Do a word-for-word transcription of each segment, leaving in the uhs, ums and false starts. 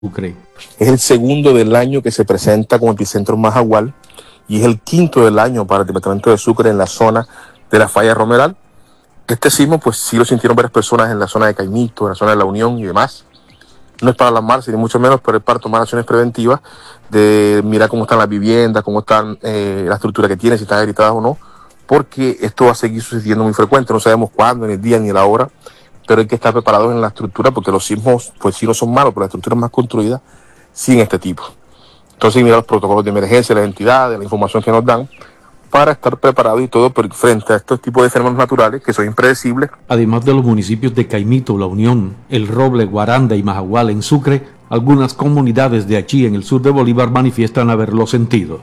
Sucre. Es el segundo del año que se presenta como epicentro Majagual y es el quinto del año para el departamento de Sucre en la zona de la falla Romeral. Este sismo pues sí lo sintieron varias personas en la zona de Caimito, en la zona de La Unión y demás. No es para alarmarse ni mucho menos, pero es para tomar acciones preventivas de mirar cómo están las viviendas, cómo están eh, la estructura que tienen, si están agritadas o no, porque esto va a seguir sucediendo muy frecuente. No sabemos cuándo, ni el día, ni la hora, pero hay que estar preparados en la estructura porque los sismos pues sí no son malos, pero las estructuras más construidas sí en este tipo. Entonces mirar los protocolos de emergencia, las entidades, la información que nos dan, para estar preparado y todo frente a estos tipos de fenómenos naturales que son impredecibles. Además de los municipios de Caimito, La Unión, El Roble, Guaranda y Majagual en Sucre, algunas comunidades de allí en el sur de Bolívar manifiestan haberlo sentido.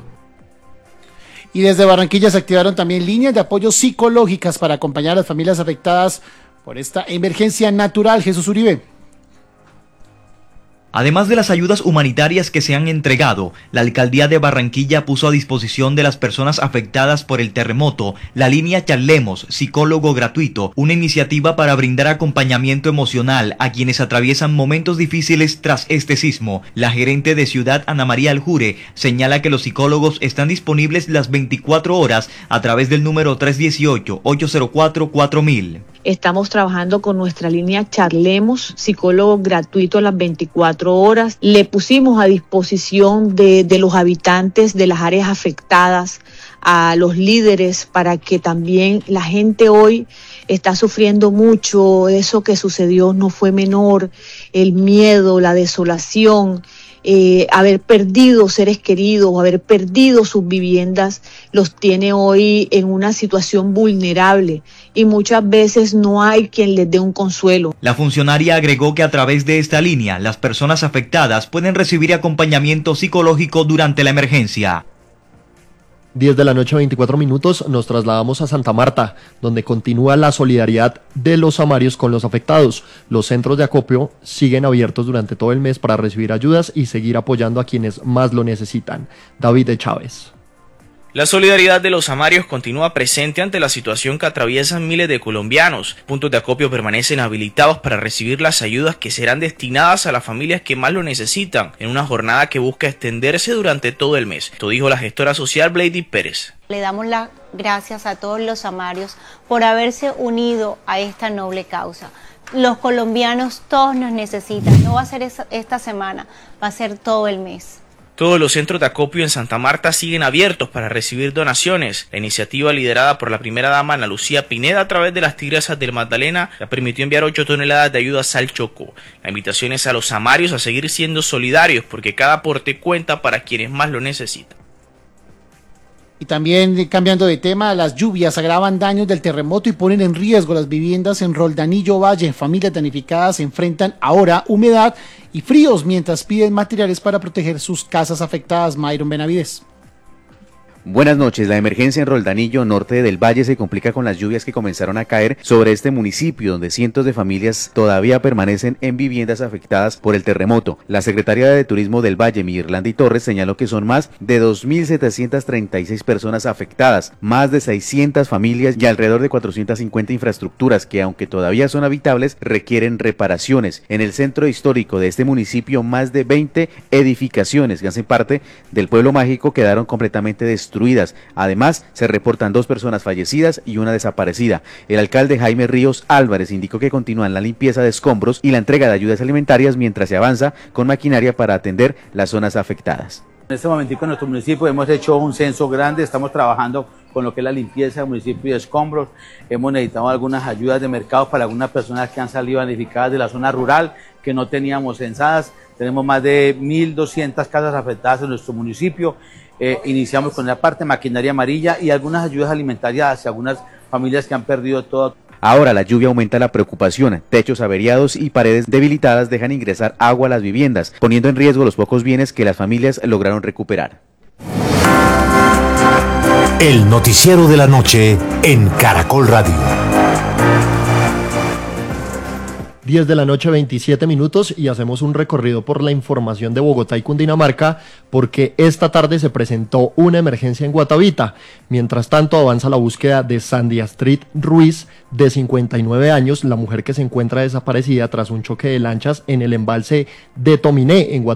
Y desde Barranquilla se activaron también líneas de apoyo psicológicas para acompañar a las familias afectadas por esta emergencia natural. Jesús Uribe. Además de las ayudas humanitarias que se han entregado, la alcaldía de Barranquilla puso a disposición de las personas afectadas por el terremoto la línea Charlemos, psicólogo gratuito, una iniciativa para brindar acompañamiento emocional a quienes atraviesan momentos difíciles tras este sismo. La gerente de Ciudad, Ana María Aljure, señala que los psicólogos están disponibles las veinticuatro horas a través del número tres uno ocho, ocho cero cuatro, cuatro mil. Estamos trabajando con nuestra línea Charlemos, psicólogo gratuito a las veinticuatro horas. Le pusimos a disposición de, de los habitantes de las áreas afectadas, a los líderes, para que también la gente hoy está sufriendo mucho. Eso que sucedió no fue menor, el miedo, la desolación. Eh, haber perdido seres queridos, haber perdido sus viviendas, los tiene hoy en una situación vulnerable y muchas veces no hay quien les dé un consuelo. La funcionaria agregó que a través de esta línea, las personas afectadas pueden recibir acompañamiento psicológico durante la emergencia. diez de la noche, veinticuatro minutos, nos trasladamos a Santa Marta, donde continúa la solidaridad de los samarios con los afectados. Los centros de acopio siguen abiertos durante todo el mes para recibir ayudas y seguir apoyando a quienes más lo necesitan. David de Chávez. La solidaridad de los samarios continúa presente ante la situación que atraviesan miles de colombianos. Puntos de acopio permanecen habilitados para recibir las ayudas que serán destinadas a las familias que más lo necesitan, en una jornada que busca extenderse durante todo el mes. Esto dijo la gestora social Blady Pérez. Le damos las gracias a todos los samarios por haberse unido a esta noble causa. Los colombianos todos nos necesitan, no va a ser esta semana, va a ser todo el mes. Todos los centros de acopio en Santa Marta siguen abiertos para recibir donaciones. La iniciativa liderada por la primera dama Ana Lucía Pineda a través de las Tigresas del Magdalena ya permitió enviar ocho toneladas de ayuda al Chocó. La invitación es a los samarios a seguir siendo solidarios porque cada aporte cuenta para quienes más lo necesitan. Y también, cambiando de tema, las lluvias agravan daños del terremoto y ponen en riesgo las viviendas en Roldanillo Valle. Familias danificadas se enfrentan ahora humedad y fríos mientras piden materiales para proteger sus casas afectadas. Mayron Benavides. Buenas noches. La emergencia en Roldanillo, norte del Valle, se complica con las lluvias que comenzaron a caer sobre este municipio, donde cientos de familias todavía permanecen en viviendas afectadas por el terremoto. La secretaria de Turismo del Valle, Mirlandi Torres, señaló que son más de dos mil setecientas treinta y seis personas afectadas, más de seiscientas familias y alrededor de cuatrocientas cincuenta infraestructuras que, aunque todavía son habitables, requieren reparaciones. En el centro histórico de este municipio, más de veinte edificaciones que hacen parte del pueblo mágico quedaron completamente destruidas. Además, se reportan dos personas fallecidas y una desaparecida. El alcalde Jaime Ríos Álvarez indicó que continúan la limpieza de escombros y la entrega de ayudas alimentarias mientras se avanza con maquinaria para atender las zonas afectadas. En este momentico en nuestro municipio hemos hecho un censo grande, estamos trabajando con lo que es la limpieza del municipio de escombros, hemos necesitado algunas ayudas de mercado para algunas personas que han salido danificadas de la zona rural, que no teníamos censadas. Tenemos más de mil doscientas casas afectadas en nuestro municipio. Eh, iniciamos con la parte de maquinaria amarilla y algunas ayudas alimentarias hacia algunas familias que han perdido todo. Ahora la lluvia aumenta la preocupación. Techos averiados y paredes debilitadas dejan ingresar agua a las viviendas, poniendo en riesgo los pocos bienes que las familias lograron recuperar. El noticiero de la noche en Caracol Radio. diez de la noche, veintisiete minutos, y hacemos un recorrido por la información de Bogotá y Cundinamarca, porque esta tarde se presentó una emergencia en Guatavita. Mientras tanto, avanza la búsqueda de Sandy Astrid Ruiz, de cincuenta y nueve años, la mujer que se encuentra desaparecida tras un choque de lanchas en el embalse de Tominé, en Guatavita.